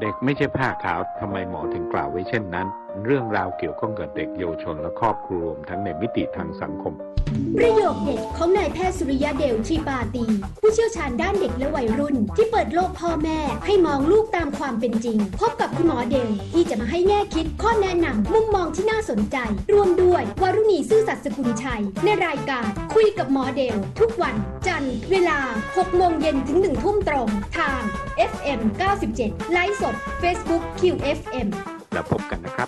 เด็กไม่ใช่ผ้าขาวทำไมหมอถึงกล่าวไว้เช่นนั้นเรื่องราวเกี่ยวข้องกับเด็กเยาวชนและครอบครัวรวมทั้งในมิติทางสังคมประโยคเด็ดของนายแพทย์สุริยะเดลทรีปาตีผู้เชี่ยวชาญด้านเด็กและวัยรุ่นที่เปิดโลกพ่อแม่ให้มองลูกตามความเป็นจริงพบกับคุณหมอเดลที่จะมาให้แง่คิดข้อแนะนำมุมมองที่น่าสนใจรวมด้วยวรุณีซื่อสัตย์สกุลชัยในรายการคุยกับหมอเดลทุกวันจันทร์เวลา 6 โมงเย็นถึง 1 ทุ่มตรงทาง FM 97 ไลฟ์สด Facebook QFM แล้วพบกันนะครับ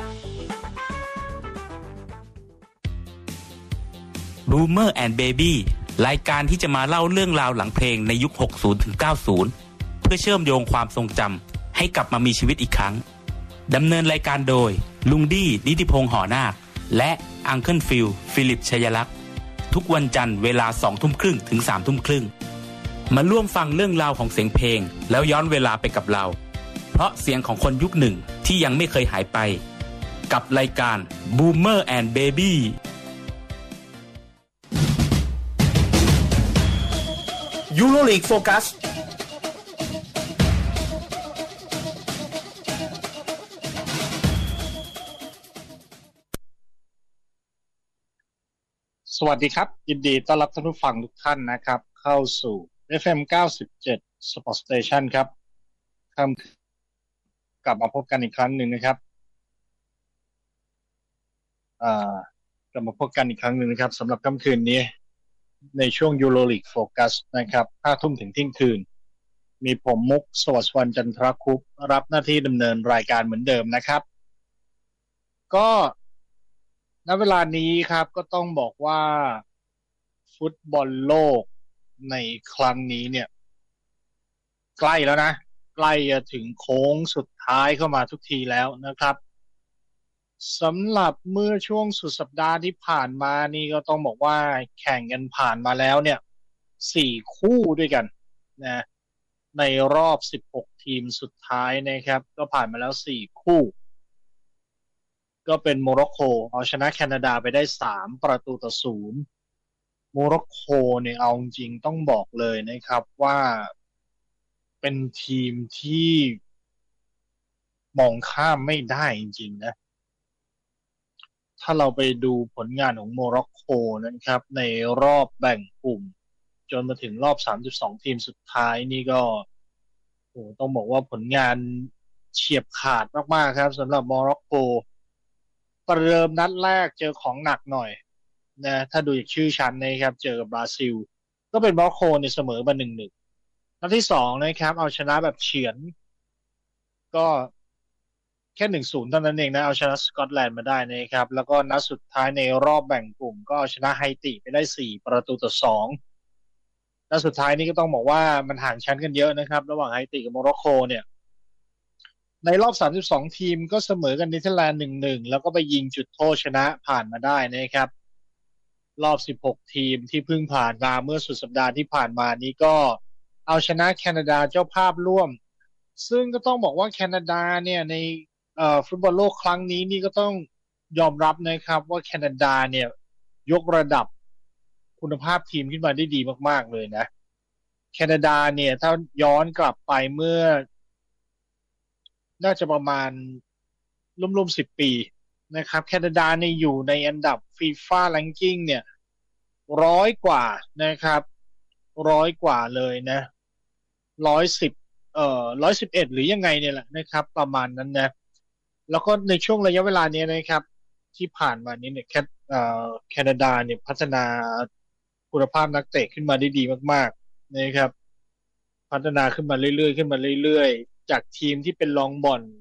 Boomer and Baby รายการที่จะมาเล่าเรื่องราวหลังเพลงในยุค 60 ถึง 90 เพื่อเชื่อมโยงความทรงจำให้กลับมามีชีวิตอีกครั้งดำเนินรายการโดยลุงดี้นิติพงษ์หอนาคและอังเคิลฟิลฟิลิปชัยลักษณ์ทุกวันจันทร์เวลา 20:30 ถึง 3:30 มาร่วมฟังเรื่องราวของเสียงเพลงแล้วย้อนเวลาไปกับเราเพราะเสียงของคนยุคหนึ่งที่ยังไม่เคยหายไปกับรายการ Boomer and Baby EuroLeague Focus สวัสดีครับยินดีต้อนรับท่านผู้ฟังทุกท่านนะครับเข้าสู่ FM 97 Sport Station ครับกลับมาพบกันอีกครั้งหนึ่งนะครับกลับมาพบกันอีกครั้งหนึ่งนะครับสำหรับค่ำคืนนี้ในช่วง EuroLeague Focus นะครับ 5 ทุ่มถึงเที่ยงคืนมีผมมุกสวัสดิ์วรรณจันทรคุปรับหน้าที่ดำเนินรายการเหมือนเดิมนะครับก็ณเวลานี้ครับก็ต้องบอกว่าฟุตบอลโลกในครั้งนี้เนี่ยใกล้แล้วนะใกล้จะถึงโค้งสุดท้ายเข้ามาทุกทีแล้วนะครับสำหรับเมื่อช่วงสุดสัปดาห์ที่ผ่านมานี่ก็ต้องบอกว่าแข่งกันผ่านมาแล้วเนี่ย4คู่ด้วยกันนะในรอบ16ทีมสุดท้ายนะครับก็ผ่านมาแล้ว4คู่ก็เป็นโมร็อกโกเอาชนะแคนาดาไปได้3-0โมร็อกโกเนี่ยเอาจริงต้องบอกเลยนะครับว่าเป็นทีมที่มองข้ามไม่ได้จริงๆนะถ้าเราไปดูผลงานของโมร็อกโกนะครับในรอบแบ่งกลุ่มจนมาถึงรอบ32ทีมสุดท้ายนี่ก็ต้องบอกว่าผลงานเฉียบขาดมากๆครับสำหรับโมร็อกโกประเดิมนัดแรกเจอของหนักหน่อยนะถ้าดูจากชื่อชั้นนะครับเจอกับบราซิลก็เป็นโมร็อกโกในเสมอมา 1-1 นัดที่2นะครับเอาชนะแบบเฉือนก็แค่ 1-0 เท่านั้นเองนะเอาชนะสกอตแลนด์มาได้นะครับแล้วก็นัดสุดท้ายในรอบแบ่งกลุ่มก็เอาชนะไฮติไปได้4-2นัดสุดท้ายนี้ก็ต้องบอกว่ามันห่างชั้นกันเยอะนะครับระหว่างไฮติกับโมร็อกโกเนี่ยในรอบ32ทีมก็เสมอกันเนเธอร์แลนด์ 1-1 แล้วก็ไปยิงจุดโทษชนะผ่านมาได้นะครับรอบ16ทีมที่เพิ่งผ่านมาเมื่อสุดสัปดาห์ที่ผ่านมานี้ก็เอาชนะแคนาดาเจ้าภาพร่วมซึ่งก็ต้องบอกว่าแคนาดาเนี่ยในฟุตบอลโลกครั้งนี้นี่ก็ต้องยอมรับนะครับว่าแคนาดาเนี่ยยกระดับคุณภาพทีมขึ้นมาได้ดีมากๆเลยนะแคนาดาเนี่ยถ้าย้อนกลับไปเมื่อน่าจะประมาณร่วมๆ10ปีนะครับแคนาดาเนี่ยอยู่ในอันดับ FIFA Ranking เนี่ย100กว่านะครับ100กว่าเลยนะ111หรือยังไงเนี่ยแหละนะครับประมาณนั้นนะแล้วก็ในช่วงระยะเวลานี้นะครับที่ผ่านมานี้เนี่ยแคนาดาเนี่ยพัฒนาคุณภาพนักเตะขึ้นมาได้ดีมากๆนะครับพัฒนาขึ้นมาเรื่อยๆจากทีมที่เป็นรองบอล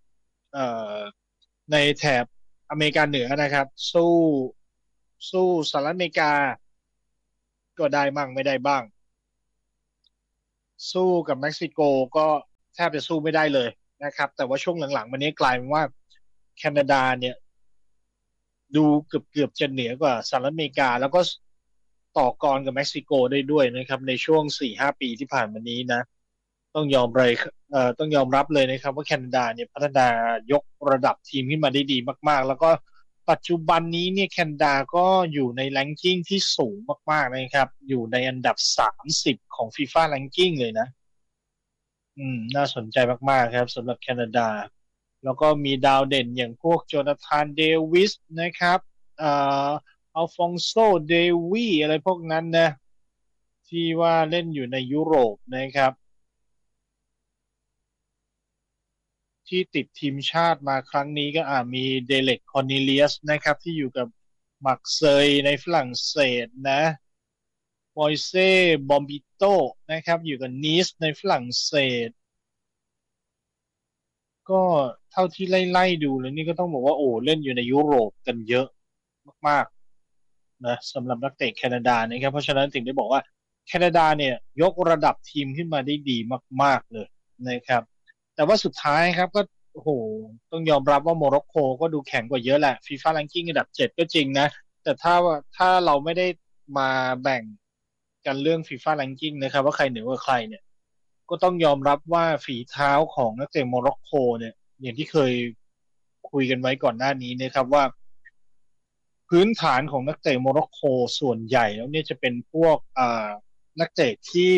ในแถบอเมริกาเหนือนะครับสู้สหรัฐอเมริกาก็ได้บ้างไม่ได้บ้างสู้กับเม็กซิโกก็แทบจะสู้ไม่ได้เลยนะครับแต่ว่าช่วงหลังๆมานี้กลายเป็นว่าแคนาดาเนี่ยดูเกือบจะเหนือกว่าสหรัฐอเมริกาแล้วก็ต่อกรกับเม็กซิโกได้ด้วยนะครับในช่วง 4-5 ปีที่ผ่านมานี้นะต้องยอมรับเลยนะครับว่าแคนาดาเนี่ยพัฒนายกระดับทีมขึ้นมาได้ดีมากๆแล้วก็ปัจจุบันนี้เนี่ยแคนาดาก็อยู่ในแรงกิ้งที่สูงมากๆนะครับอยู่ในอันดับ30ของ FIFA Ranking เลยนะน่าสนใจมากๆครับสำหรับแคนาดาแล้วก็มีดาวเด่นอย่างพวกโจนาธานเดวิสนะครับเอ่ออัลฟองโซเดวีอะไรพวกนั้นนะที่ว่าเล่นอยู่ในยุโรปนะครับที่ติดทีมชาติมาครั้งนี้ก็มีเดเล็กคอร์เนเลียสนะครับที่อยู่กับมักเซยในฝรั่งเศสนะมอยเซ่บอมบิโตนะครับอยู่กับนีสในฝรั่งเศสก็เท่าที่ไล่ๆดูแล้วนี่ก็ต้องบอกว่าโอ้เล่นอยู่ในยุโรปกันเยอะมากๆนะสำหรับนักเตะแคนาดานะครับเพราะฉะนั้นถึงได้บอกว่าแคนาดาเนี่ยยกระดับทีมขึ้นมาได้ดีมากๆเลยนะครับแต่ว่าสุดท้ายครับก็โอ้โหต้องยอมรับว่าโมร็อกโกก็ดูแข็งกว่าเยอะแหละฟีฟ่าแรงกิ้งอันดับ7ก็จริงนะแต่ถ้าเราไม่ได้มาแบ่งกันเรื่องฟีฟ่าแรงกิ้งนะครับว่าใครเหนือกว่าใครเนี่ยก็ต้องยอมรับว่าฝีเท้าของนักเตะโมร็อกโกเนี่ยอย่างที่เคยคุยกันไว้ก่อนหน้านี้นะครับว่าพื้นฐานของนักเตะโมร็อกโกส่วนใหญ่แล้วเนี่ยจะเป็นพวกนักเตะที่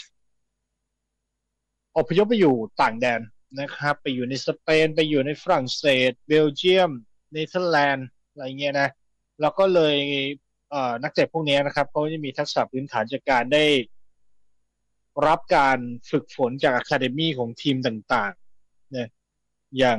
อพยพไปอยู่ต่างแดนนะครับไปอยู่ในสเปนไปอยู่ในฝรั่งเศสเบลเยียมเนเธอร์แลนด์อะไรเงี้ยนะแล้วก็เลยนักเตะพวกนี้นะครับเขาจะมีทักษะพื้นฐานจากการได้รับการฝึกฝนจากอะคาเดมี่ของทีมต่างๆเนี่ยอย่าง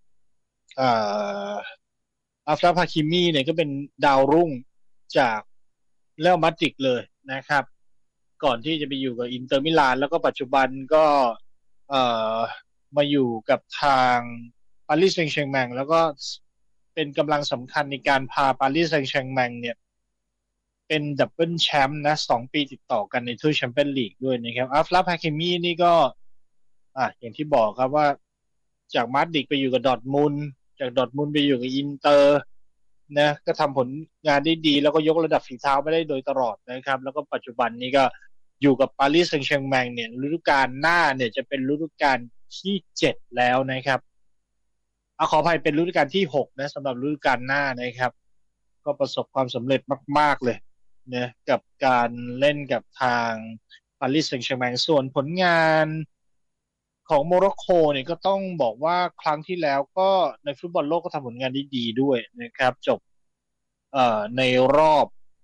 อัฟราฟฮาคิมีเนี่ยก็เป็นดาวรุ่งจากเรอัลมาดริดเลยนะครับก่อนที่จะไปอยู่กับอินเตอร์มิลานแล้วก็ปัจจุบันก็เอ่อมาอยู่กับทางปารีสแซงต์แชร์แมงแล้วก็เป็นกำลังสำคัญในการพาปารีสแซงต์แชร์แมงเนี่ยเป็นดับเบิลแชมป์นะ2 ปีติดต่อกันในถ้วยแชมเปี้ยนลีกด้วยนะครับอัฟราฟฮาคิมีนี่ก็อย่างที่บอกครับว่าจากมาดริดไปอยู่กับดอร์ทมุนด์จากดอร์ทมุนด์ไปอยู่กับอินเตอร์นะก็ทำผลงานได้ดีแล้วก็ยกระดับฝีเท้าไม่ได้โดยตลอดนะครับแล้วก็ปัจจุบันนี้ก็อยู่กับปารีสแซงต์แชร์แมงเนี่ยฤดูกาลหน้าเนี่ยจะเป็นฤดูกาลที่7แล้วนะครับขออภัยเป็นฤดูกาลที่6นะสำหรับฤดูกาลหน้านะครับก็ประสบความสำเร็จมากๆเลยนะกับการเล่นกับทางปารีสแซงต์แชร์แมงส่วนผลงานของโมร็อกโกเนี่ยก็ต้องบอกว่าครั้งที่แล้วก็ในฟุตบอลโลกก็ทำผลงานได้ดีด้วยนะครับจบในรอบ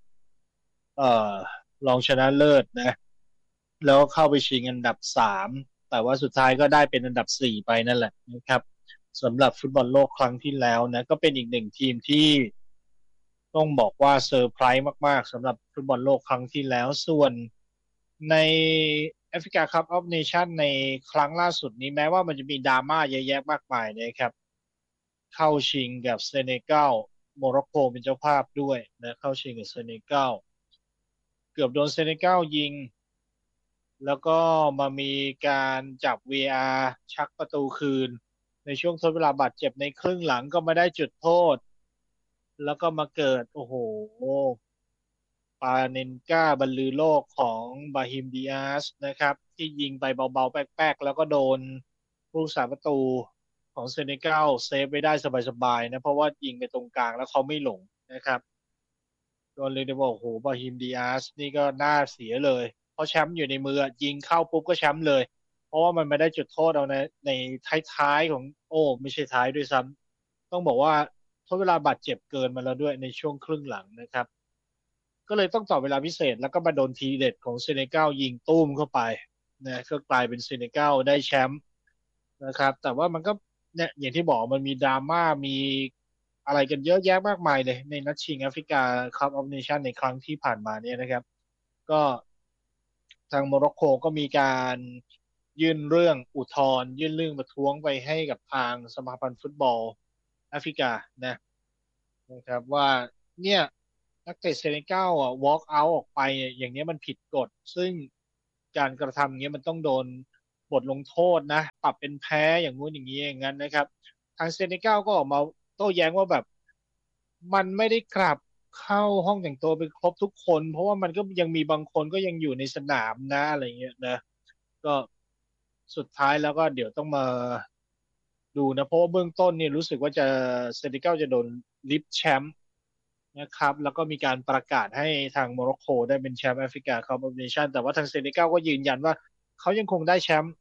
รองชนะเลิศนะแล้วเข้าไปชิงอันดับ3แต่ว่าสุดท้ายก็ได้เป็นอันดับ4ไปนั่นแหละนะครับสำหรับฟุตบอลโลกครั้งที่แล้วนะก็เป็นอีกหนึ่งทีมที่ต้องบอกว่าเซอร์ไพรส์มากๆสำหรับฟุตบอลโลกครั้งที่แล้วส่วนในแอฟริกาคัพออฟเนชั่นในครั้งล่าสุดนี้แม้ว่ามันจะมีดราม่าเยอะแยะมากมายนะครับเข้าชิงกับเซเนกัลโมร็อกโกเป็นเจ้าภาพด้วยนะเข้าชิงกับเซเนกัลเกือบโดนเซเนกัลยิงแล้วก็มามีการจับ VR ชักประตูคืนในช่วงทดเวลาบาดเจ็บในครึ่งหลังก็มาได้จุดโทษแล้วก็มาเกิดโอ้โหปาเนนก้าบรรลือโลกของบาฮิมดิอาสนะครับที่ยิงไปเบาๆแป๊กๆแล้วก็โดนผู้รักษาประตูของเซเนกัลเซฟไว้ได้สบายๆนะเพราะว่ายิงไปตรงกลางแล้วเขาไม่หลงนะครับก็เลยได้บอกโอ้โหบาฮิมดิอาสนี่ก็น่าเสียเลยเพราะแชมป์อยู่ในมือยิงเข้าปุ๊บก็แชมป์เลยเพราะว่ามันไม่ได้จุดโทษเอาในท้ายๆของไม่ใช่ท้ายด้วยซ้ำต้องบอกว่าทดเวลาบาดเจ็บเกินมาแล้วด้วยในช่วงครึ่งหลังนะครับก็เลยต้องต่อเวลาพิเศษแล้วก็มาโดนทีเด็ดของเซเนกัลยิงตุ้มเข้าไปนะก็กลายเป็นเซเนกัลได้แชมป์นะครับแต่ว่ามันก็เนี่ยอย่างที่บอกมันมีดราม่ามีอะไรกันเยอะแยะมากมายเลยในนัดชิงแอฟริกาคัพออฟเนชั่นในครั้งที่ผ่านมาเนี่ยนะครับก็ทางโมร็อกโกก็มีการยื่นเรื่องอุทธรณ์ยื่นเรื่องประท้วงไปให้กับทางสมาพันธ์ฟุตบอลแอฟริกานะครับว่าเนี่ยนักเตะเซเนกัลwalk out ออกไปอย่างนี้มันผิดกฎซึ่งการกระทำอย่างนี้มันต้องโดนบทลงโทษนะปรับเป็นแพ้อย่างงู้นอย่างนี้อย่างนั้นนะครับทางเซเนกัลก็ออกมาโต้แย้งว่าแบบมันไม่ได้กลับเข้าห้องแต่งตัวไปครบทุกคนเพราะว่ามันก็ยังมีบางคนก็ยังอยู่ในสนามนะอะไรเงี้ยนะก็สุดท้ายแล้วก็เดี๋ยวต้องมาดูนะเพราะว่าเบื้องต้นเนี่ยรู้สึกว่าจะเซเนกัลจะโดนลิฟแชมป์นะครับแล้วก็มีการประกาศให้ทางโมร็อกโกได้เป็นแชมป์แอฟริกาคัพออฟเนชั่นแต่ว่าทางเซเนกัลก็ยืนยันว่าเขายังคงได้แชมป์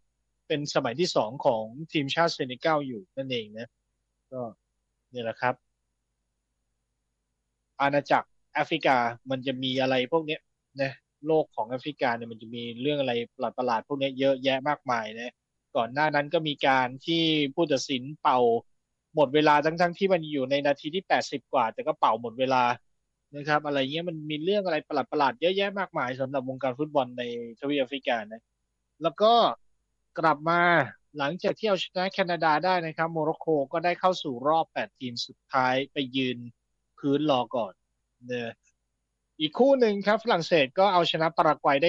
เป็นสมัยที่2ของทีมชาติเซเนกัลอยู่นั่นเองนะก็เนี่ยแหละครับอาณาจักรแอฟริกามันจะมีอะไรพวกเนี้ยนะโลกของแอฟริกาเนี่ยมันจะมีเรื่องอะไรประหลาดๆพวกนี้เยอะแยะมากมายนะก่อนหน้านั้นก็มีการที่ผู้ตัดสินเป่าหมดเวลาทั้งที่มันอยู่ในนาทีที่80กว่าแต่ก็เป่าหมดเวลานะครับอะไรเงี้ยมันมีเรื่องอะไรประหลาดๆเยอะแยะมากมายสำหรับวงการฟุตบอลในทวีปแอฟริกานะแล้วก็กลับมาหลังจากที่เอาชนะแคนาดาได้นะครับโมร็อกโกก็ได้เข้าสู่รอบ8ทีมสุดท้ายไปยืนพื้นรอก่อนเนี่ยอีกคู่หนึ่งครับฝรั่งเศสก็เอาชนะปารากวัยได้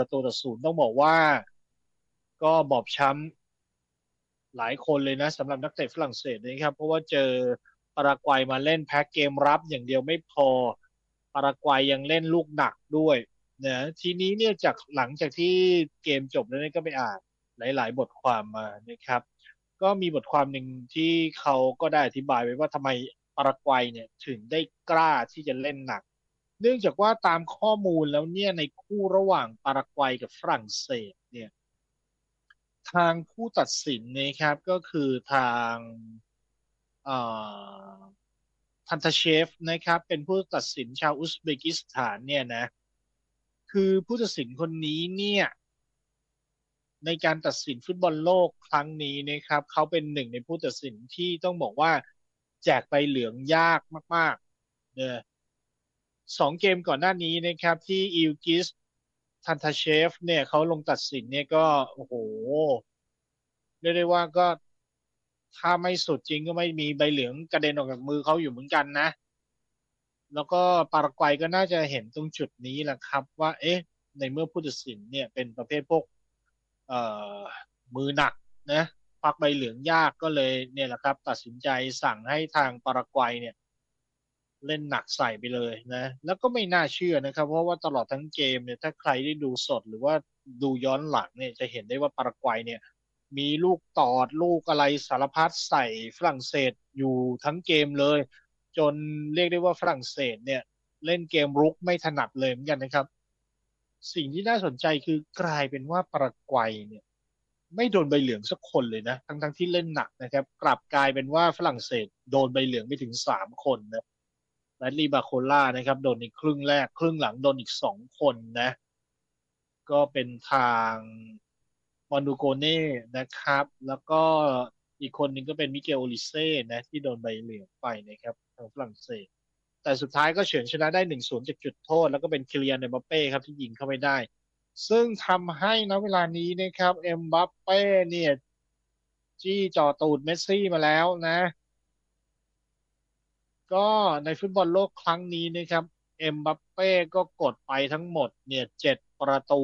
1-0ต้องบอกว่าก็บอบช้ำหลายคนเลยนะสำหรับนักเตะฝรั่งเศสนะครับเพราะว่าเจอปารากวัยมาเล่นแพ็คเกมรับอย่างเดียวไม่พอปารากวัยยังเล่นลูกหนักด้วยนะทีนี้เนี่ยจากหลังจากที่เกมจบแล้วเนี่ยก็ไปอ่านหลายๆบทความมานะครับก็มีบทความหนึ่งที่เขาก็ได้อธิบายไว้ว่าทำไมปารากวัยเนี่ยถึงได้กล้าที่จะเล่นหนักเนื่องจากว่าตามข้อมูลแล้วเนี่ยในคู่ระหว่างปารากวัยกับฝรั่งเศสเนี่ยทางผู้ตัดสินนะครับก็คือทางเอ่อพันธเชฟนะครับเป็นผู้ตัดสินชาวอุซเบกิสถานเนี่ยนะคือผู้ตัดสินคนนี้เนี่ยในการตัดสินฟุตบอลโลกครั้งนี้นะครับเขาเป็นหนึ่งในผู้ตัดสินที่ต้องบอกว่าแจกใบเหลืองยากมากๆเนี่ย2 เกมก่อนหน้านี้นะครับที่อิลกิสทันทาเชฟเนี่ยเขาลงตัดสินเนี่ยก็โอ้โหเรียกได้ว่าก็ถ้าไม่สุดจริงก็ไม่มีใบเหลืองกระเด็นออกจากมือเขาอยู่เหมือนกันนะแล้วก็ปารากวัยก็น่าจะเห็นตรงจุดนี้แหละครับว่าเอ๊ะในเมื่อผู้ตัดสินเนี่ยเป็นประเภทพวกเอ่อมือหนักนะพักใบเหลืองยากก็เลยเนี่ยแหละครับตัดสินใจสั่งให้ทางปารากวัยเนี่ยเล่นหนักใส่ไปเลยนะแล้วก็ไม่น่าเชื่อนะครับเพราะว่าตลอดทั้งเกมเนี่ยถ้าใครได้ดูสดหรือว่าดูย้อนหลังเนี่ยจะเห็นได้ว่าปารากวัยเนี่ยมีลูกตอดลูกอะไรสารพัดใส่ฝรั่งเศสอยู่ทั้งเกมเลยจนเรียกได้ว่าฝรั่งเศสเนี่ยเล่นเกมรุกไม่ถนัดเลยเหมือนกันนะครับสิ่งที่น่าสนใจคือกลายเป็นว่าปารากวัยเนี่ยไม่โดนใบเหลืองสักคนเลยนะทั้งที่เล่นหนักนะครับกลับกลายเป็นว่าฝรั่งเศสโดนใบเหลืองไปถึง3 คนนะแรดลีย์บาโคล่านะครับโดนในครึ่งแรกครึ่งหลังโดนอีก2 คนนะก็เป็นทางมอนดูโกเน่นะครับแล้วก็อีกคนหนึ่งก็เป็นมิเกลโอลิเซ่นะที่โดนใบเหลืองไปนะครับทางฝรั่งเศสแต่สุดท้ายก็เฉือนชนะได้1-0จากจุดโทษแล้วก็เป็นคิเลียนเอ็มบัปเป้ครับที่ยิงเข้าไปได้ซึ่งทำให้ณเวลานี้นะครับเอ็มบัปเป้เนี่ยจี้จ่อตูดเมสซี่มาแล้วนะก็ในฟุตบอลโลกครั้งนี้นะครับเอ็มบัปเป้ก็กดไปทั้งหมดเนี่ย7 ประตู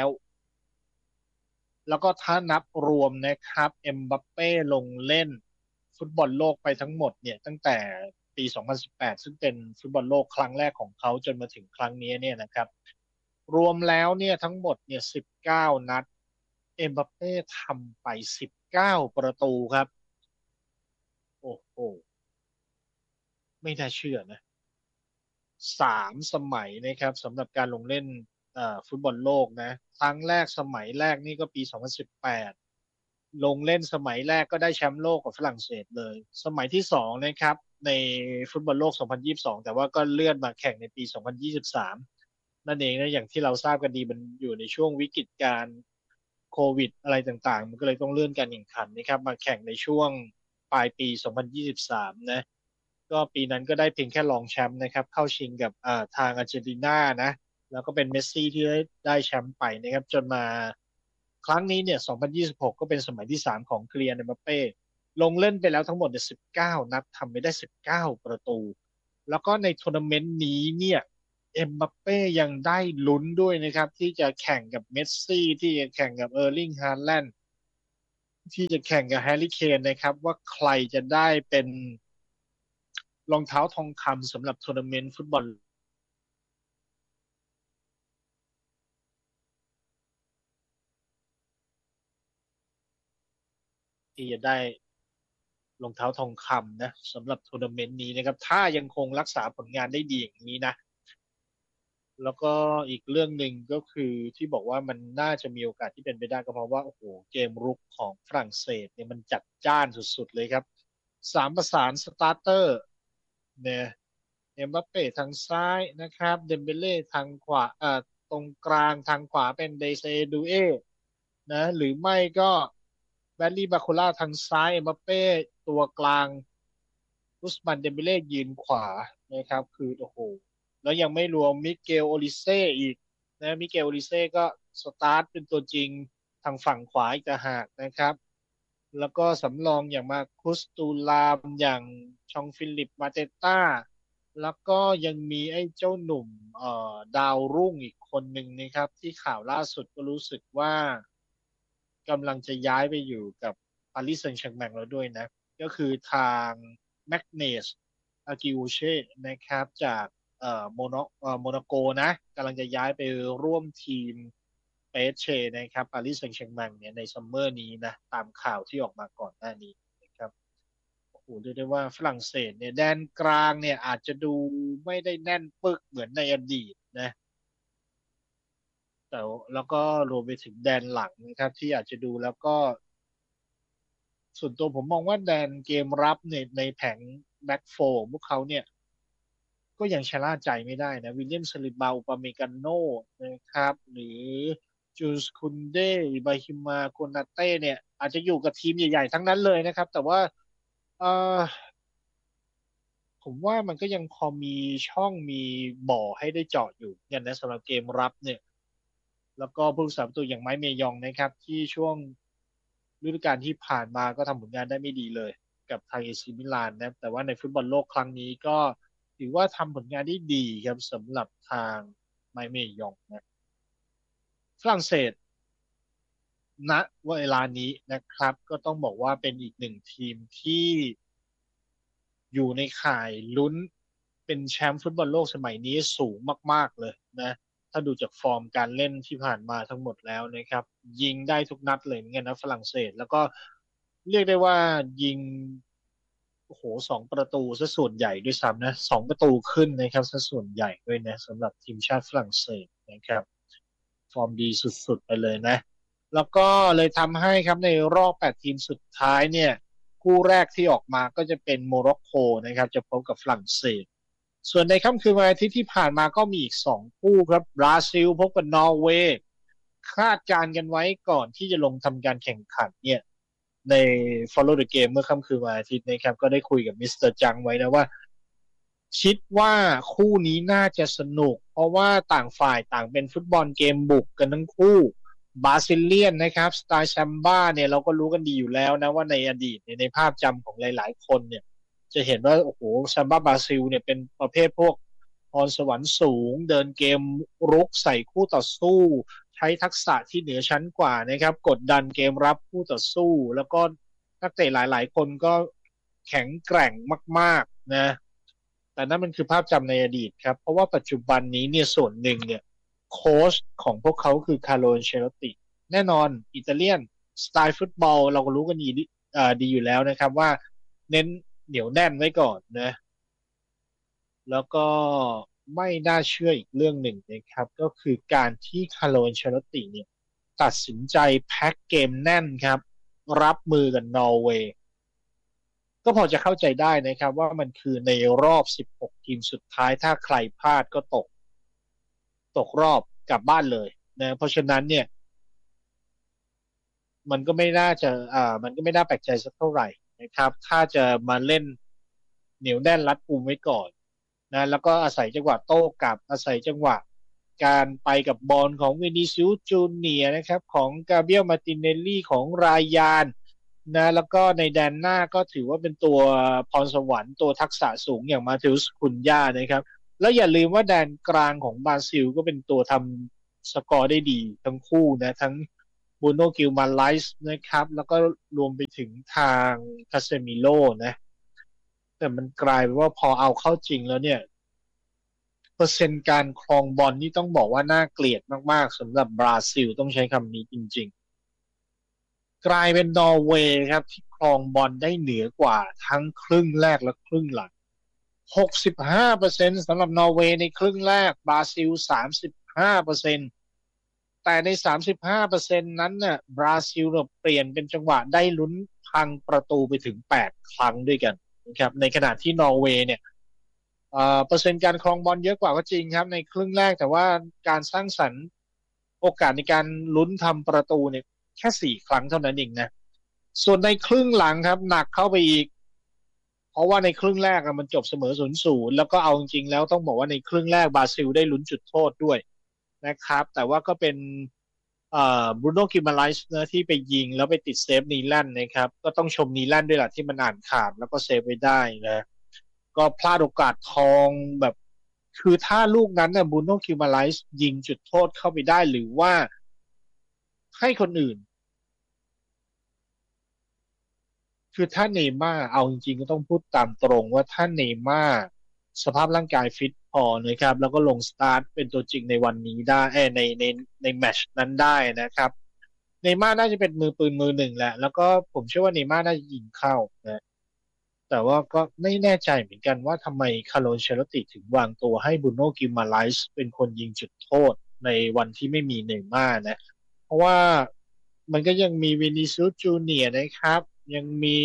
แล้วก็ถ้านับรวมนะครับเอ็มบัปเป้ลงเล่นฟุตบอลโลกไปทั้งหมดเนี่ยตั้งแต่ปี 2018 ซึ่งเป็นฟุตบอลโลกครั้งแรกของเขาจนมาถึงครั้งนี้เนี่ยนะครับรวมแล้วเนี่ยทั้งหมดเนี่ย19 นัดเอ็มบัปเป้ทำไป19 ประตูครับโอ้โหไม่น่าเชื่อนะ3 สมัยนะครับสำหรับการลงเล่นฟุตบอลโลกนะครั้งแรกสมัยแรกนี่ก็ปี 2018 ลงเล่นสมัยแรกก็ได้แชมป์โลกกับฝรั่งเศสเลยสมัยที่2นะครับในฟุตบอลโลก 2022 แต่ว่าก็เลื่อนมาแข่งในปี 2023 นั่นเองนะอย่างที่เราทราบกันดีมันอยู่ในช่วงวิกฤตการโควิดอะไรต่างๆมันก็เลยต้องเลื่อนการแข่งขันนะครับมาแข่งในช่วงปลายปี 2023 นะก็ปีนั้นก็ได้เพียงแค่รองแชมป์นะครับเข้าชิงกับทางอาร์เจนตินานะแล้วก็เป็นเมสซี่ที่ได้แชมป์ไปนะครับจนมาครั้งนี้เนี่ย 2026 ก็เป็นสมัยที่3ของเคลียร์เอ็มบัปเป้ลงเล่นไปแล้วทั้งหมดเนี่ย19 นัดทำไปได้19 ประตูแล้วก็ในทัวร์นาเมนต์นี้เนี่ยเอ็มบัปเป้ยังได้ลุ้นด้วยนะครับที่จะแข่งกับเมสซี่ที่จะแข่งกับเออร์ลิงฮาแลนด์ที่จะแข่งกับแฮร์รี่เคนนะครับว่าใครจะได้เป็นรองเท้าทองคำสำหรับทัวร์นาเมนต์ฟุตบอลที่จะได้รองเท้าทองคำนะสำหรับทัวร์นาเมนต์นี้นะครับถ้ายังคงรักษาผลงานได้ดีอย่างนี้นะแล้วก็อีกเรื่องหนึ่งก็คือที่บอกว่ามันน่าจะมีโอกาสที่เป็นไปได้ก็เพราะว่าโอ้โหเกมรุกของฝรั่งเศสเนี่ยมันจัดจ้านสุดๆเลยครับสามประสานสตาร์เตอร์เนี่ยเอ็มบัปเป้ทางซ้ายนะครับเดมเบเล่ทางขวาตรงกลางทางขวาเป็นเดเซดูเอนะหรือไม่ก็แบดลี่บาโคล่าทางซ้ายเอ็มบัปเป้ตัวกลางอุสมันเดมเบเล่ยืนขวานะครับคือโอ้โห แล้วยังไม่รวมมิเกลโอลิเซ่อีกนะมิเกลโอลิเซ่ก็สตาร์ทเป็นตัวจริงทางฝั่งขวาอีกต่างหากนะครับแล้วก็สำรองอย่างมาคุสตูลามอย่างชองฟิลิปมาเตต้าแล้วก็ยังมีไอ้เจ้าหนุ่มดาวรุ่งอีกคนหนึ่งนะครับที่ข่าวล่าสุดก็รู้สึกว่ากำลังจะย้ายไปอยู่กับปารีสแซงต์แชร์แมงแล้วด้วยนะก็คือทางแมกเนสอากิอูเช่นะครับจากโมนาโกนะกำลังจะย้ายไปร่วมทีมเปเช่นะครับปารีสแซงต์แชร์แมงเนี่ยในซัมเมอร์นี้นะตามข่าวที่ออกมาก่อนหน้านี้นะครับโอ้โหเรียกได้ว่าฝรั่งเศสเนี่ยแดนกลางเนี่ยอาจจะดูไม่ได้แน่นปึกเหมือนในอดีตนะแต่แล้วก็รวมไปถึงแดนหลังนะครับที่อาจจะดูแล้วก็ส่วนตัวผมมองว่าแดนเกมรับเนี่ยในแผงแบ็กโฟร์พวกเขาเนี่ย ก็ยังชะล่าใจไม่ได้นะวิลเลียมซาลิบาอุปเมกาโนนะครับหรือจูสคุนเดอิบราฮิมาโกนาเต้เนี่ยอาจจะอยู่กับทีมใหญ่ๆทั้งนั้นเลยนะครับแต่ว่าเออผมว่ามันก็ยังพอมีช่องมีบ่อให้ได้เจาะอยู่อย่างนะสำหรับเกมรับเนี่ยแล้วก็ผู้รักษาประตูอย่างไมค์เมยองนะครับที่ช่วงฤดูกาลที่ผ่านมาก็ทำผลงานได้ไม่ดีเลยกับทางเอซิมิลานนะแต่ว่าในฟุตบอลโลกครั้งนี้ก็ถือว่าทำผลงานได้ดีครับสำหรับทางไมค์เมยองนะฝรั่งเศสณเวลานี้นะครับก็ต้องบอกว่าเป็นอีกหนึ่งทีมที่อยู่ในข่ายลุ้นเป็นแชมป์ฟุตบอลโลกสมัยนี้สูงมากๆเลยนะถ้าดูจากฟอร์มการเล่นที่ผ่านมาทั้งหมดแล้วนะครับยิงได้ทุกนัดเลยเหมือนกันนะฝรั่งเศสแล้วก็เรียกได้ว่ายิงโอ้โห2 ประตูซะส่วนใหญ่ด้วยซ้ำนะ2 ประตูขึ้นนะครับซะส่วนใหญ่ด้วยนะสำหรับทีมชาติฝรั่งเศสนะครับฟอร์มดีสุดๆไปเลยนะแล้วก็เลยทำให้ครับในรอบ8 ทีมสุดท้ายเนี่ยคู่แรกที่ออกมาก็จะเป็นโมร็อกโกนะครับจะพบกับฝรั่งเศสส่วนในค่ำคืนวันอาทิตย์ที่ผ่านมาก็มีอีก2 คู่ครับบราซิลพบกับนอร์เวย์คาดการณ์กันไว้ก่อนที่จะลงทำการแข่งขันเนี่ยใน Follow the Game เมื่อค่ำคืนวันอาทิตย์นะครับก็ได้คุยกับมิสเตอร์จังไว้นะว่าคิดว่าคู่นี้น่าจะสนุกเพราะว่าต่างฝ่ายต่างเป็นฟุตบอลเกมบุกกันทั้งคู่บราซิเลียนนะครับสไตล์แชมบ้าเนี่ยเราก็รู้กันดีอยู่แล้วนะว่าในอดีตในภาพจำของหลายๆคนเนี่ยจะเห็นว่าโอ้โหแชมบ้าบราซิลเนี่ยเป็นประเภทพวกพรสวรรค์สูงเดินเกมรุกใส่คู่ต่อสู้ใช้ทักษะที่เหนือชั้นกว่านะครับกดดันเกมรับคู่ต่อสู้แล้วก็นักเตะหลายๆคนก็แข็งแกร่งมากๆนะแต่นั่นมันคือภาพจำในอดีตครับเพราะว่าปัจจุบันนี้เนี่ยส่วนหนึ่งเนี่ยโค้ชของพวกเขาคือคาร์โล อันเชลติแน่นอนอิตาเลียนสไตล์ฟุตบอลเราก็รู้กันดีอยู่แล้วนะครับว่าเน้นเหนียวแน่นไว้ก่อนนะแล้วก็ไม่น่าเชื่ออีกเรื่องหนึ่งนะครับก็คือการที่คาร์โล อันเชลติเนี่ยตัดสินใจแพ็คเกมแน่นครับรับมือกับนอร์เวย์ก็พอจะเข้าใจได้นะครับว่ามันคือในรอบ16 ทีมสุดท้ายถ้าใครพลาดก็ตกรอบกลับบ้านเลยนะเพราะฉะนั้นเนี่ยมันก็ไม่น่าจะมันก็ไม่น่าแปลกใจสักเท่าไหร่นะครับถ้าจะมาเล่นเหนียวแน่นรัดกุมไว้ก่อนนะแล้วก็อาศัยจังหวะโต้กลับอาศัยจังหวะการไปกับบอลของวินิซิอุสจูเนียร์นะครับของกาเบรียลมาตินเนลลี่ของรายานนะแล้วก็ในแดนหน้าก็ถือว่าเป็นตัวพรสวรรค์ตัวทักษะสูงอย่างมาเทอุสคุนย่านะครับแล้วอย่าลืมว่าแดนกลางของบราซิลก็เป็นตัวทำสกอร์ได้ดีทั้งคู่นะทั้งบูโนกิลมาไลส์นะครับแล้วก็รวมไปถึงทางคาเซมิโลนะแต่มันกลายเป็นว่าพอเอาเข้าจริงแล้วเนี่ยเปอร์เซ็นต์การครองบอลนี่ต้องบอกว่าน่าเกลียดมากๆสำหรับบราซิลต้องใช้คำนี้จริงๆกลายเป็นนอร์เวย์ครับที่ครองบอลได้เหนือกว่าทั้งครึ่งแรกและครึ่งหลัง 65% สำหรับนอร์เวย์ในครึ่งแรกบราซิล 35%แต่ใน 35% นั้นน่ะบราซิลเปลี่ยนเป็นจังหวะได้ลุ้นพังประตูไปถึง8ครั้งด้วยกันนะครับในขณะที่นอร์เวย์เนี่ยเปอร์เซ็นต์การครองบอลเยอะกว่าก็จริงครับในครึ่งแรกแต่ว่าการสร้างสรรค์โอกาสในการลุ้นทำประตูเนี่ยแค่4ครั้งเท่านั้นเองนะส่วนในครึ่งหลังครับหนักเข้าไปอีกเพราะว่าในครึ่งแรกมันจบเสมอ 0-0 แล้วก็เอาจริงๆแล้วต้องบอกว่าในครึ่งแรกบราซิลได้ลุ้นจุดโทษด้วยนะครับแต่ว่าก็เป็นบรูโน่กิมาไลส์นะที่ไปยิงแล้วไปติดเซฟนีแลนด์นะครับก็ต้องชมนีแลนด์ด้วยล่ะที่มันอ่านขาดแล้วก็เซฟไว้ได้นะก็พลาดโอกาสทองแบบคือถ้าลูกนั้นนะบรูโน่กิมาไลส์ยิงจุดโทษเข้าไปได้หรือว่าให้คนอื่นคือถ้าเนย์ม่าร์เอาจริงๆก็ต้องพูดตามตรงว่าถ้าเนย์ม่าร์สภาพร่างกายฟิตพอนะครับแล้วก็ลงสตาร์ทเป็นตัวจริงในวันนี้ได้ในแมตช์นั้นได้นะครับเนย์ม่าร์น่าจะเป็นมือปืนมือหนึ่งแหละแล้วก็ผมเชื่อว่าเนย์ม่าร์น่าจะยิงเข้านะแต่ว่าก็ไม่แน่ใจเหมือนกันว่าทำไมคาร์โล เชลติถึงวางตัวให้บรูโน่กิมาไลส์เป็นคนยิงจุดโทษในวันที่ไม่มีเนย์ม่าร์นะเพราะว่ามันก็ยังมีวินิซิอุสจูเนียร์นะครับยังมี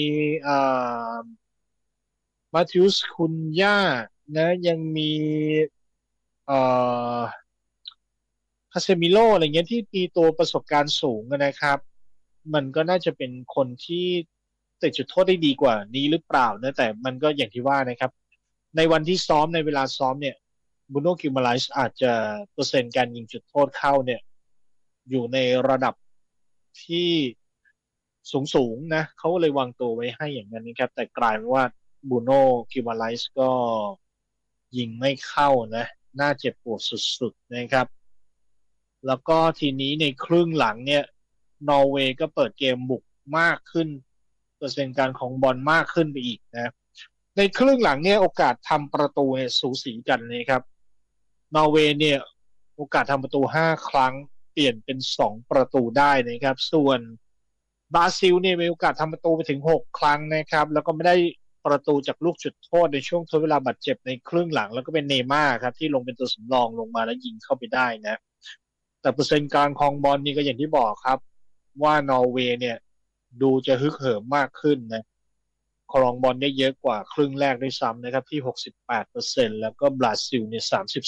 มาธิอุสคุนย่านะยังมีเอ่อคาเซมิโลอะไรเงี้ยที่มีตัวประสบการณ์สูงนะครับมันก็น่าจะเป็นคนที่เตะจุดโทษได้ดีกว่านี้หรือเปล่านะแต่มันก็อย่างที่ว่านะครับในวันที่ซ้อมในเวลาซ้อมเนี่ยบรูโน่กิมาไลส์อาจจะเปอร์เซ็นต์การยิงจุดโทษเข้าเนี่ยอยู่ในระดับที่สูงนะเขาเลยวางตัวไว้ให้อย่างนั้นนะครับแต่กลายเป็นว่าบรูโน่กิมาไลส์ก็ยิงไม่เข้านะน่าเจ็บปวดสุดๆนะครับแล้วก็ทีนี้ในครึ่งหลังเนี่ยนอร์เวย์ก็เปิดเกมบุกมากขึ้นเปอร์เซ็นต์การของบอลมากขึ้นไปอีกนะในครึ่งหลังเนี่ยโอกาสทำประตูเนี่ยสูสีกันนะครับนอร์เวย์เนี่ยโอกาสทำประตู5ครั้งเปลี่ยนเป็น2ประตูได้นะครับส่วนบราซิลเนี่ยมีโอกาสทำประตูไปถึง6ครั้งนะครับแล้วก็ไม่ได้ประตูจากลูกจุดโทษในช่วงทดเวลาบาดเจ็บในครึ่งหลังแล้วก็เป็นเนย์ม่าร์ครับที่ลงเป็นตัวสำรองลงมาแล้วยิงเข้าไปได้นะแต่เปอร์เซ็นต์การครองบอลนี่ก็อย่างที่บอกครับว่านอร์เวย์เนี่ยดูจะฮึกเหิมมากขึ้นนะครองบอลได้เยอะกว่าครึ่งแรกด้วยซ้ำนะครับที่ 68% แล้วก็บราซิลเนี่ย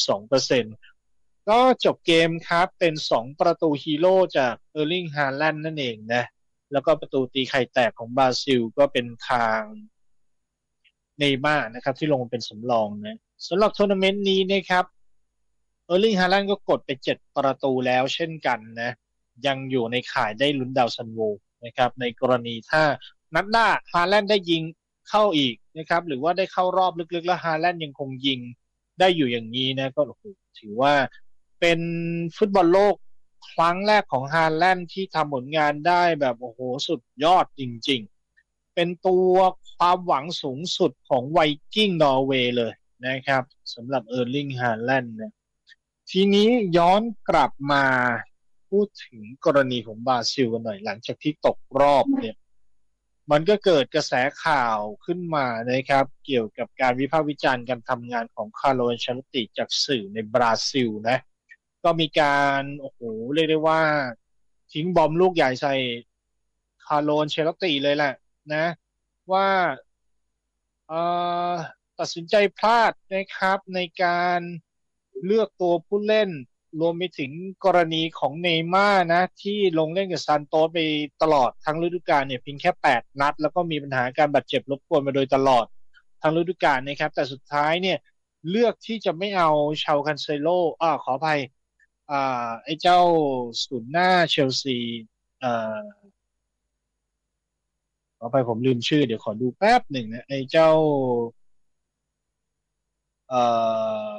32%ก็จบเกมครับเป็น2ประตูฮีโร่จากเออร์ลิงฮาแลนด์นั่นเองนะแล้วก็ประตูตีไข่แตกของบราซิลก็เป็นทางเนย์ม่าร์นะครับที่ลงเป็นสำรองนะสำหรับทัวร์นาเมนต์นี้นะครับเออร์ลิงฮาแลนด์ก็กดไป7ประตูแล้วเช่นกันนะยังอยู่ในข่ายได้ลุ้นดาวซันโวนะครับในกรณีถ้านัดหน้าฮาแลนด์ได้ยิงเข้าอีกนะครับหรือว่าได้เข้ารอบลึกๆแล้วฮาแลนด์ยังคงยิงได้อยู่อย่างนี้นะก็ถือว่าเป็นฟุตบอลโลกครั้งแรกของฮาแลนด์ที่ทำผลงานได้แบบโอ้โหสุดยอดจริงๆเป็นตัวความหวังสูงสุดของไวกิ้งนอร์เวย์เลยนะครับสำหรับเออร์ลิงฮาแลนด์เนี่ยทีนี้ย้อนกลับมาพูดถึงกรณีของบราซิลกันหน่อยหลังจากที่ตกรอบเนี่ยมันก็เกิดกระแสข่าวขึ้นมานะครับเกี่ยวกับการวิพากษ์วิจารณ์การทำงานของคาร์โล อันเชลอตติจากสื่อในบราซิลนะก็มีการโอ้โหเรียกได้ว่าทิ้งบอมลูกใหญ่ใส่คาร์โล อันเชลอตติเลยแหละนะว่าเอ่อตัดสินใจพลาดนะครับในการเลือกตัวผู้เล่นรวมไปถึงกรณีของเนย์ม่าร์นะที่ลงเล่นกับซานโตสไปตลอดทั้งฤดูกาลเนี่ยเพียงแค่8นัดแล้วก็มีปัญหาการบาดเจ็บรบกวนมาโดยตลอดทั้งฤดูกาลนะครับแต่สุดท้ายเนี่ยเลือกที่จะไม่เอาชาวคันเซโลขออภัยไอ้เจ้าศูนย์หน้าเชลซีขออภัยผมลืมชื่อเดี๋ยวขอดูแป๊บหนึ่งนะไอ้เจ้าเอ่อ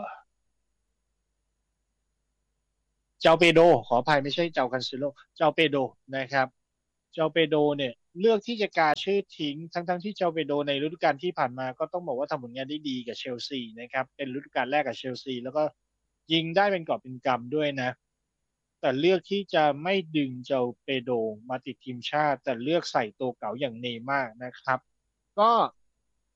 เจ้าเปโดขออภัยไม่ใช่เจ้าคันเซโลเจ้าเปโดนะครับเจ้าเปโดเนี่ยเลือกที่จะกาชื่อทิ้งทั้งที่เจ้าเปโดในฤดูกาลที่ผ่านมาก็ต้องบอกว่าทำผลงานได้ดีกับเชลซีนะครับเป็นฤดูกาลแรกกับเชลซีแล้วก็ยิงได้เป็นกอบเป็นกำด้วยนะแต่เลือกที่จะไม่ดึงเจ้าเปโดมาติดทีมชาติแต่เลือกใส่ตัวเก่าอย่างเนย์ม่าร์นะครับก็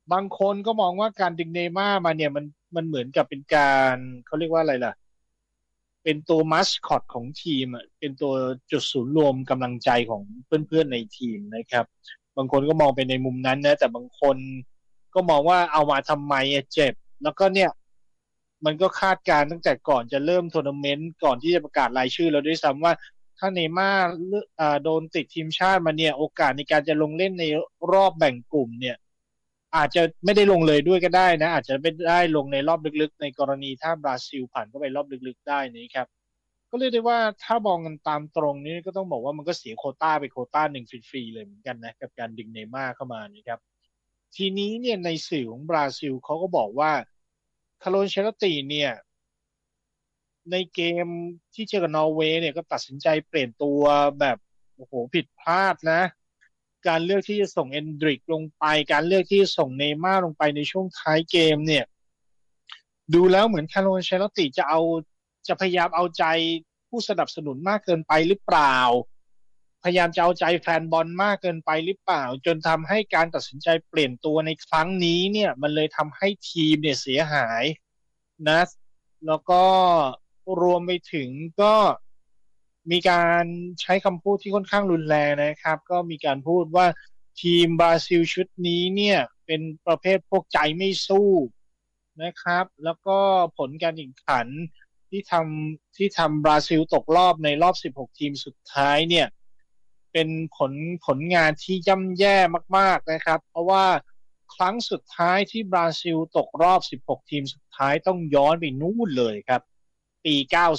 บางคนก็มองว่าการดึงเนย์ม่าร์มาเนี่ยมันเหมือนกับเป็นการเขาเรียกว่าอะไรล่ะเป็นตัวมัสคอตของทีมเป็นตัวจุดศูนย์รวมกำลังใจของเพื่อนๆในทีมนะครับบางคนก็มองไปในมุมนั้นนะแต่บางคนก็มองว่าเอามาทำไมเจ็บแล้วก็เนี่ยมันก็คาดการณ์ตั้งแต่ก่อนจะเริ่มทัวร์นาเมนต์ก่อนที่จะประกาศรายชื่อเราด้วยซ้ำว่าถ้าเนย์ม่าร์โดนติดทีมชาติมาเนี่ยโอกาสในการจะลงเล่นในรอบแบ่งกลุ่มเนี่ยอาจจะไม่ได้ลงเลยด้วยก็ได้นะอาจจะไม่ได้ลงในรอบลึกๆในกรณีถ้าบราซิลผ่านเข้าไปรอบลึกๆได้นะครับก็เรียกได้ว่าถ้ามองกันตามตรงนี้ก็ต้องบอกว่ามันก็เสียโควต้าไปโควต้าหนึ่งฟรีๆเลยเหมือนกันนะกับการดึงเนย์ม่าร์เข้ามานะครับทีนี้เนี่ยในสื่อของบราซิลเขาก็บอกว่าคาร์โล อันเชลอตติเนี่ยในเกมที่เจอกับนอร์เวย์เนี่ยก็ตัดสินใจเปลี่ยนตัวแบบโอ้โหผิดพลาดนะการเลือกที่จะส่งเอนดริกลงไปการเลือกที่จะส่งเนย์ม่าร์ลงไปในช่วงท้ายเกมเนี่ยดูแล้วเหมือนคาร์โล อันเชลอตติจะพยายามเอาใจผู้สนับสนุนมากเกินไปหรือเปล่าพยายามจะเอาใจแฟนบอลมากเกินไปหรือเปล่าจนทำให้การตัดสินใจเปลี่ยนตัวในครั้งนี้เนี่ยมันเลยทำให้ทีมเนี่ยเสียหายนะแล้วก็รวมไปถึงก็มีการใช้คำพูดที่ค่อนข้างรุนแรงนะครับก็มีการพูดว่าทีมบราซิลชุดนี้เนี่ยเป็นประเภทพวกใจไม่สู้นะครับแล้วก็ผลการแข่งขันที่ทำบราซิลตกรอบในรอบ16ทีมสุดท้ายเนี่ยเป็นผลงานที่ย่ำแย่มากๆนะครับเพราะว่าครั้งสุดท้ายที่บราซิลตกรอบ16ทีมสุดท้ายต้องย้อนไปนู่นเลยครับปี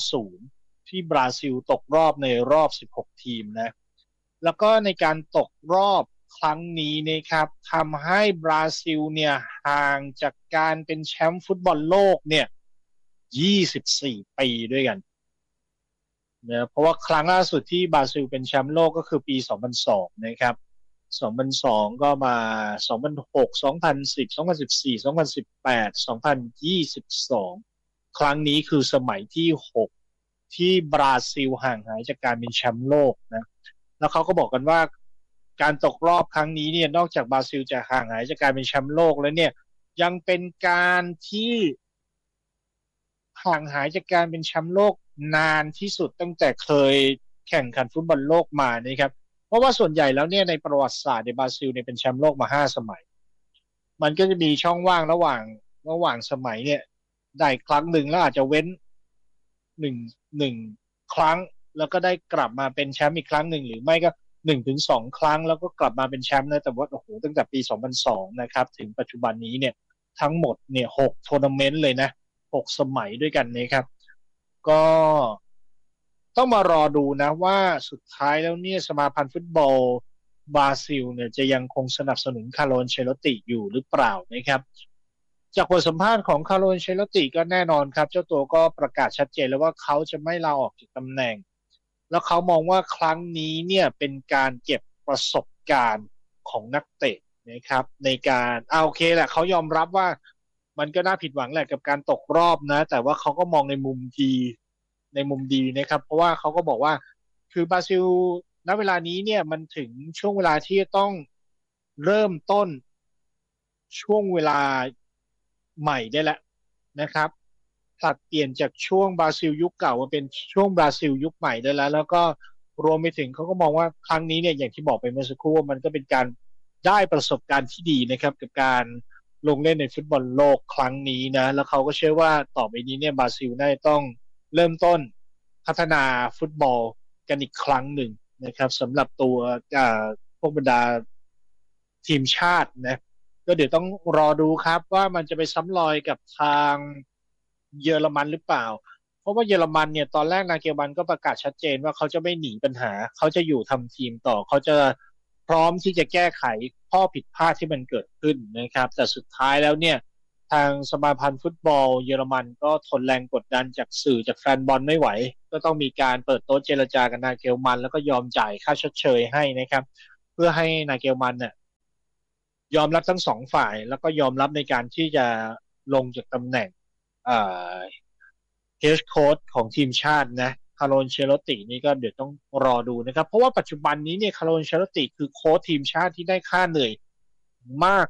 90ที่บราซิลตกรอบในรอบ16ทีมนะแล้วก็ในการตกรอบครั้งนี้นะครับทำให้บราซิลเนี่ยห่างจากการเป็นแชมป์ฟุตบอลโลกเนี่ย24 ปีด้วยกันนะเพราะว่าครั้งล่าสุดที่บราซิลเป็นแชมป์โลกก็คือปี2002นะครับ2002ก็มา2006 2010 2014 2018 2022ครั้งนี้คือสมัยที่6ที่บราซิลห่างหายจากการเป็นแชมป์โลกนะแล้วเขาก็บอกกันว่าการตกรอบครั้งนี้เนี่ยนอกจากบราซิลจะห่างหายจากการเป็นแชมป์โลกแล้วเนี่ยยังเป็นการที่ห่างหายจากการเป็นแชมป์โลกนานที่สุดตั้งแต่เคยแข่งขันฟุตบอลโลกมานะครับเพราะว่าส่วนใหญ่แล้วเนี่ยในประวัติศาสตร์ในบราซิลเนี่ยเป็นแชมป์โลกมา5 สมัยมันก็จะมีช่องว่างระหว่างสมัยเนี่ยได้ครั้งหนึ่งแล้วอาจจะเว้นหนึ่งครั้งแล้วก็ได้กลับมาเป็นแชมป์อีกครั้งหนึ่งหรือไม่ก็1 ถึง 2 ครั้งแล้วก็กลับมาเป็นแชมป์นะแต่ว่าโอ้โหตั้งแต่ปี2002นะครับถึงปัจจุบันนี้เนี่ยทั้งหมดเนี่ย6ทัวร์นาเมนต์เลยนะ6 สมัยด้วยกันนะครับก็ต้องมารอดูนะว่าสุดท้ายแล้วเนี่ยสมาพันธ์ฟุตบอลบราซิลเนี่ยจะยังคงสนับสนุนคาร์โล อันเชลอตติอยู่หรือเปล่านะครับจากบทสัมภาษณ์ของคาร์โล อันเชลอตติก็แน่นอนครับเจ้าตัวก็ประกาศชัดเจนแล้วว่าเขาจะไม่ลาออกจากตำแหน่งแล้วเขามองว่าครั้งนี้เนี่ยเป็นการเก็บประสบการณ์ของนักเตะนะครับในการโอเคแหละเขายอมรับว่ามันก็น่าผิดหวังแหละกับการตกรอบนะแต่ว่าเขาก็มองในมุมดีนะครับเพราะว่าเขาก็บอกว่าคือบราซิลณเวลานี้เนี่ยมันถึงช่วงเวลาที่ต้องเริ่มต้นช่วงเวลาใหม่ได้แล้วนะครับผลัดเปลี่ยนจากช่วงบราซิลยุคเก่ามาเป็นช่วงบราซิลยุคใหม่ได้แล้วก็รวมไปถึงเขาก็มองว่าครั้งนี้เนี่ยอย่างที่บอกไปเมื่อสักครู่ว่ามันก็เป็นการได้ประสบการณ์ที่ดีนะครับกับการลงเล่นในฟุตบอลโลกครั้งนี้นะแล้วเขาก็เชื่อว่าต่อไปนี้เนี่ยบราซิลน่าจะต้องเริ่มต้นพัฒนาฟุตบอลกันอีกครั้งหนึ่งนะครับสำหรับตัวพวกบรรดาทีมชาตินะก็เดี๋ยวต้องรอดูครับว่ามันจะไปซ้ำรอยกับทางเยอรมันหรือเปล่าเพราะว่าเยอรมันเนี่ยตอนแรกนาเกลมันก็ประกาศชัดเจนว่าเขาจะไม่หนีปัญหาเขาจะอยู่ทำทีมต่อเขาจะพร้อมที่จะแก้ไขข้อผิดพลาดที่มันเกิดขึ้นนะครับแต่สุดท้ายแล้วเนี่ยทางสมาพันธ์ฟุตบอลเยอรมันก็ทนแรงกดดันจากสื่อจากแฟนบอลไม่ไหวก็ต้องมีการเปิดโต๊ะเจรจากับนาเกลมันแล้วก็ยอมจ่ายค่าชดเชยให้นะครับเพื่อให้นาเกลมันเนี่ยยอมรับทั้งสองฝ่ายแล้วก็ยอมรับในการที่จะลงจากตำแหน่งเฮดโค้ชของทีมชาตินะคาร์โล อันเชลอตตินี่ก็เดี๋ยวต้องรอดูนะครับเพราะว่าปัจจุบันนี้เนี่ยคาร์โล อันเชลอตติคือโค้ชทีมชาติที่ได้ค่าเหนื่อยมาก